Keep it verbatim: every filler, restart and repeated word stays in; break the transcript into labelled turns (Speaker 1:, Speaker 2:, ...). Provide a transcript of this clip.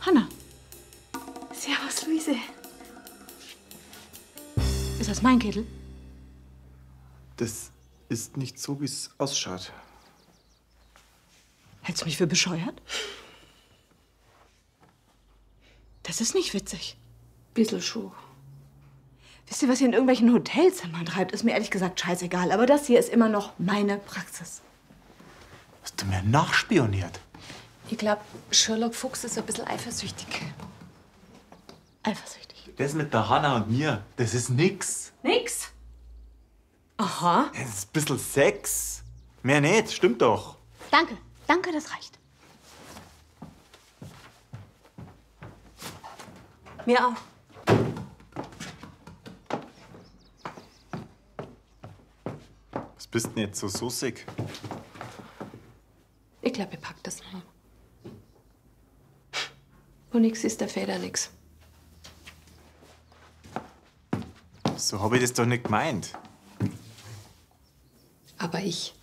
Speaker 1: Hanna. Servus, Luise. Ist das mein Kittel?
Speaker 2: Das ist nicht so, wie es ausschaut.
Speaker 1: Hältst du mich für bescheuert? Das ist nicht witzig.
Speaker 3: Bissl schon.
Speaker 1: Wisst ihr, was ihr in irgendwelchen Hotelzimmern treibt, ist mir ehrlich gesagt scheißegal. Aber das hier ist immer noch meine Praxis.
Speaker 2: Hast du mir nachspioniert?
Speaker 3: Ich glaube, Sherlock Fuchs ist ein bisschen eifersüchtig.
Speaker 1: Eifersüchtig.
Speaker 2: Das mit der Hanna und mir, das ist nix.
Speaker 1: Nix? Aha.
Speaker 2: Das ist ein bisschen Sex. Mehr nicht, stimmt doch.
Speaker 1: Danke, danke, das reicht. Mir auch.
Speaker 2: Was bist denn jetzt so sussig?
Speaker 3: Ich glaube, ich pack das noch. Wo nix ist, der Feder nix.
Speaker 2: So habe ich das doch nicht gemeint.
Speaker 3: Aber ich.